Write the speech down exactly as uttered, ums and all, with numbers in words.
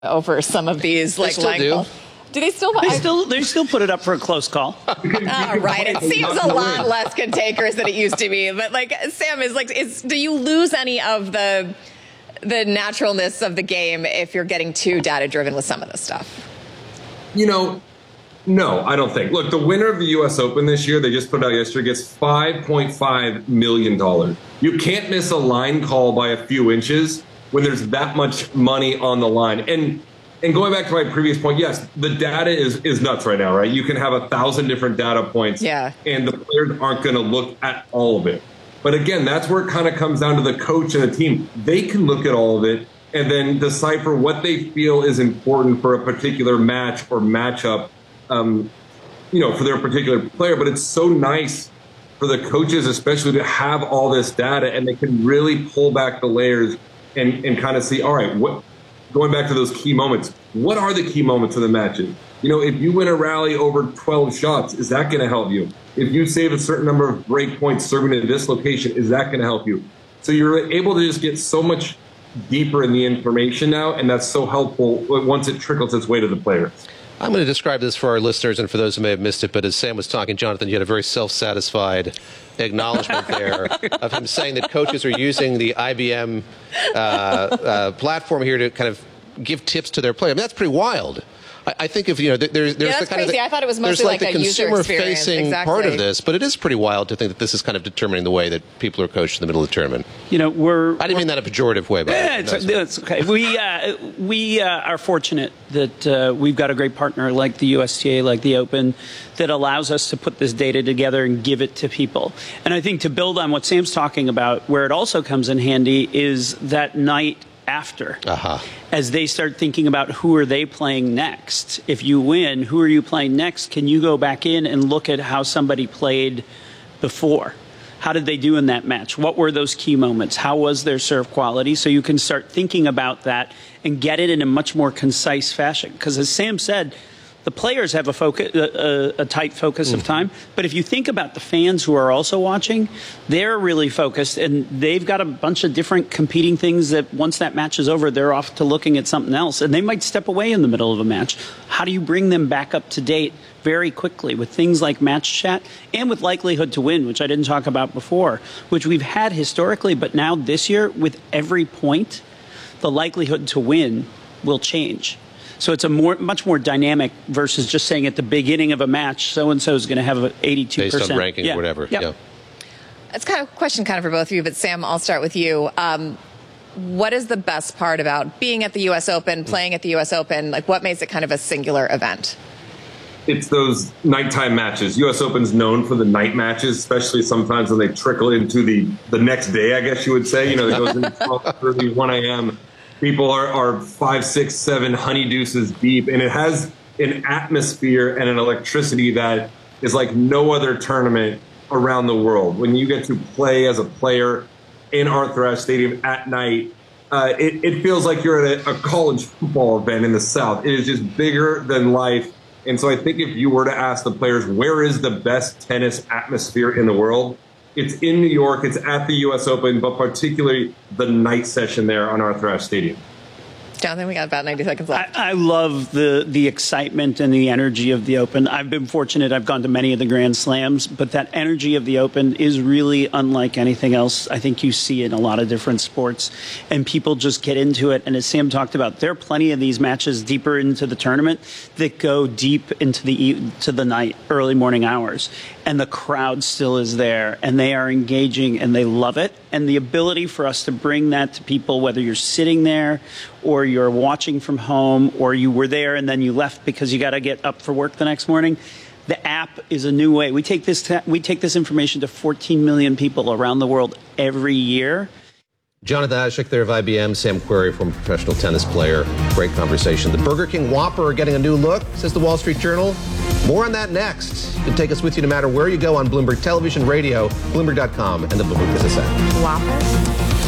over some of these, they like, still do. calls. Do they still? They still they still put it up for a close call. All right, it seems a lot less cantankerous than it used to be. But like Sam is like, is do you lose any of the the naturalness of the game if you're getting too data driven with some of this stuff? You know, no, I don't think. Look, the winner of the U S Open this year, they just put out yesterday, gets five point five million dollars. You can't miss a line call by a few inches when there's that much money on the line. And and going back to my previous point, yes, the data is, is nuts right now, right? You can have a thousand different data points, yeah, and the players aren't going to look at all of it. But again, that's where it kind of comes down to the coach and the team. They can look at all of it and then decipher what they feel is important for a particular match or matchup, um, you know, for their particular player. But it's so nice for the coaches, especially, to have all this data, and they can really pull back the layers and, and kind of see, all right, what, going back to those key moments, what are the key moments of the matches? You know, if you win a rally over twelve shots, is that going to help you? If you save a certain number of break points serving at this location, is that going to help you? So you're able to just get so much deeper in the information now, and that's so helpful once it trickles its way to the players. I'm going to describe this for our listeners and for those who may have missed it, but as Sam was talking, Jonathan, you had a very self-satisfied acknowledgement there of him saying that coaches are using the I B M uh, uh, platform here to kind of give tips to their players. I mean, that's pretty wild. I, I think if, you know, there's, there's yeah, that's the kind crazy. of the, I thought it was mostly like, like the a user consumer-facing exactly. part of this, but it is pretty wild to think that this is kind of determining the way that people are coached in the middle of the tournament. You know, we're... I didn't mean that in a pejorative way, but... Yeah, it's, it's okay. We, uh, we uh, are fortunate that uh, we've got a great partner like the U S T A, like the Open, that allows us to put this data together and give it to people. And I think to build on what Sam's talking about, where it also comes in handy is that night after, uh-huh. as they start thinking about who are they playing next. If you win, who are you playing next? Can you go back in and look at how somebody played before? How did they do in that match? What were those key moments? How was their serve quality? So you can start thinking about that and get it in a much more concise fashion. Because as Sam said, the players have a, focus, a, a, a tight focus mm-hmm. of time. But if you think about the fans who are also watching, they're really focused, and they've got a bunch of different competing things that once that match is over, they're off to looking at something else. And they might step away in the middle of a match. How do you bring them back up to date very quickly with things like match chat and with likelihood to win, which I didn't talk about before, which we've had historically, but now this year, with every point, the likelihood to win will change. So it's a more, much more dynamic versus just saying at the beginning of a match, so-and-so is going to have an eighty-two percent. Based on rankings, yeah. whatever. Yep. Yeah. It's kind of a question kind of for both of you, but Sam, I'll start with you. Um, what is the best part about being at the U S Open, playing at the U S Open? Like, what makes it kind of a singular event? It's those nighttime matches. U S Open's known for the night matches, especially sometimes when they trickle into the, the next day, I guess you would say. You know, it goes into twelve thirty, one a.m. People are, are five, six, seven honeydeuces deep, and it has an atmosphere and an electricity that is like no other tournament around the world. When you get to play as a player in Arthur Ashe Stadium at night, uh, it, it feels like you're at a, a college football event in the South. It is just bigger than life. And so I think if you were to ask the players, where is the best tennis atmosphere in the world? It's in New York, it's at the U S Open, but particularly the night session there on Arthur Ashe Stadium. Jonathan, we got about ninety seconds left. I, I love the the excitement and the energy of the Open. I've been fortunate. I've gone to many of the Grand Slams, but that energy of the Open is really unlike anything else I think you see in a lot of different sports. And people just get into it. And as Sam talked about, there are plenty of these matches deeper into the tournament that go deep into the to the night, early morning hours. And the crowd still is there, and they are engaging, and they love it. And the ability for us to bring that to people, whether you're sitting there or you're watching from home or you were there and then you left because you got to get up for work the next morning, the app is a new way. We take this we take this information to fourteen million people around the world every year. Jonathan Ashik there of I B M, Sam Querrey, former professional tennis player. Great conversation. The Burger King Whopper are getting a new look, says the Wall Street Journal. More on that next. You can take us with you no matter where you go on Bloomberg Television, Radio, Bloomberg dot com, and the Bloomberg Business app. Whopper?